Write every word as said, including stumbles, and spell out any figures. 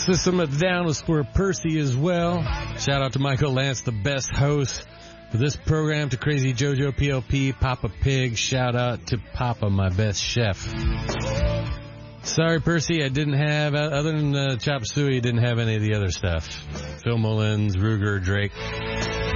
System of Down was for Percy as well. Shout out to Michael Lance, the best host for this program, to Crazy Jojo, P L P, Papa Pig. Shout out to Papa, my best chef. Sorry, Percy, I didn't have, other than uh, Chop Suey, didn't have any of the other stuff. Phil Mullins, Ruger, Drake.